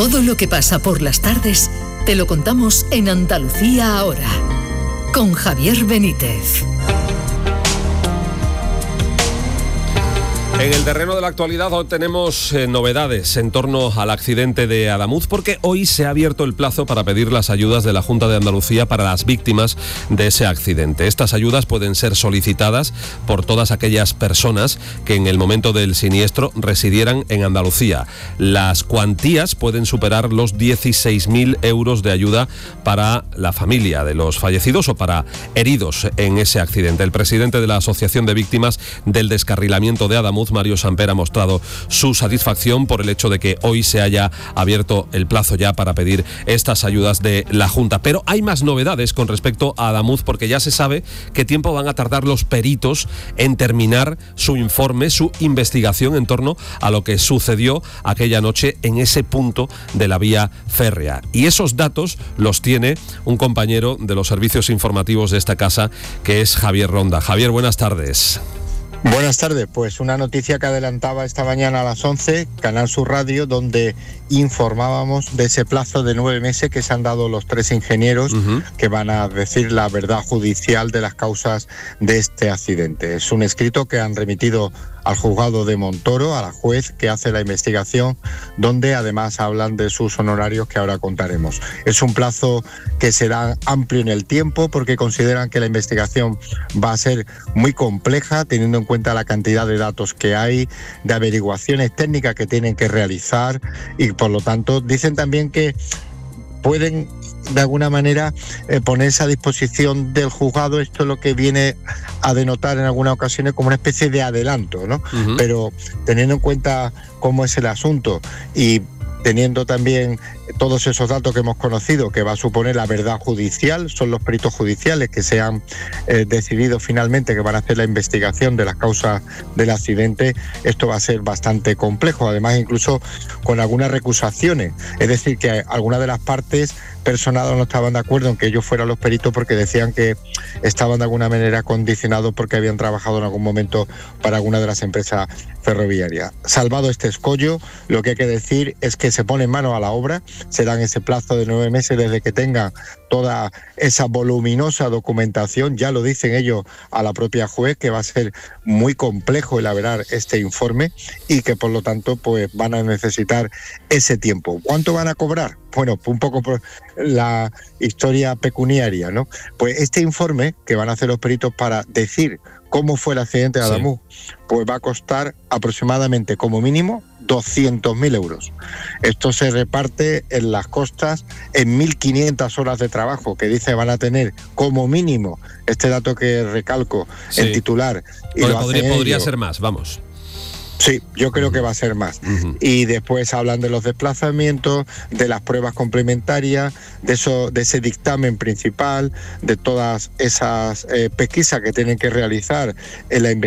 Todo lo que pasa por las tardes te lo contamos en Andalucía Ahora, con Javier Benítez. En el terreno de la actualidad hoy tenemos novedades en torno al accidente de Adamuz, porque hoy se ha abierto el plazo para pedir las ayudas de la Junta de Andalucía para las víctimas de ese accidente. Estas ayudas pueden ser solicitadas por todas aquellas personas que en el momento del siniestro residieran en Andalucía. Las cuantías pueden superar los 16.000 euros de ayuda para la familia de los fallecidos o para heridos en ese accidente. El presidente de la Asociación de Víctimas del Descarrilamiento de Adamuz, Mario Samper, ha mostrado su satisfacción por el hecho de que hoy se haya abierto el plazo ya para pedir estas ayudas de la Junta. Pero hay más novedades con respecto a Adamuz, porque ya se sabe qué tiempo van a tardar los peritos en terminar su informe, su investigación en torno a lo que sucedió aquella noche en ese punto de la vía férrea. Y esos datos los tiene un compañero de los servicios informativos de esta casa, que es Javier Ronda. Javier, buenas tardes. Buenas tardes, pues una noticia que adelantaba esta mañana a las 11, Canal Sur Radio, donde informábamos de ese plazo de 9 meses que se han dado los 3 ingenieros que van a decir la verdad judicial de las causas de este accidente. Es un escrito que han remitido al juzgado de Montoro, a la juez que hace la investigación, donde además hablan de sus honorarios que ahora contaremos. Es un plazo que será amplio en el tiempo porque consideran que la investigación va a ser muy compleja, teniendo en cuenta la cantidad de datos que hay, de averiguaciones técnicas que tienen que realizar, y por lo tanto dicen también que pueden de alguna manera ponerse a disposición del juzgado. Esto es lo que viene a denotar en algunas ocasiones como una especie de adelanto, ¿no? Pero teniendo en cuenta cómo es el asunto y teniendo también todos esos datos que hemos conocido, que va a suponer la verdad judicial, son los peritos judiciales que se han decidido finalmente que van a hacer la investigación de las causas del accidente, esto va a ser bastante complejo, además incluso con algunas recusaciones, es decir, que algunas de las partes personadas no estaban de acuerdo en que ellos fueran los peritos porque decían que estaban de alguna manera condicionados porque habían trabajado en algún momento para alguna de las empresas ferroviarias. Salvado este escollo, lo que hay que decir es que se pone en mano a la obra, se dan ese plazo de 9 meses desde que tengan toda esa voluminosa documentación, ya lo dicen ellos a la propia juez, que va a ser muy complejo elaborar este informe y que por lo tanto pues van a necesitar ese tiempo. ¿Cuánto van a cobrar? Bueno, un poco por la historia pecuniaria, ¿no? Pues este informe que van a hacer los peritos para decir cómo fue el accidente de Adamuz, pues va a costar aproximadamente, como mínimo, 200.000 euros. Esto se reparte en las costas en 1.500 horas de trabajo, que dice van a tener como mínimo, este dato que recalco en titular. Y podría ser más, vamos. Sí, yo creo que va a ser más. Y después hablan de los desplazamientos, de las pruebas complementarias, de ese dictamen principal, de todas esas pesquisas que tienen que realizar en la investigación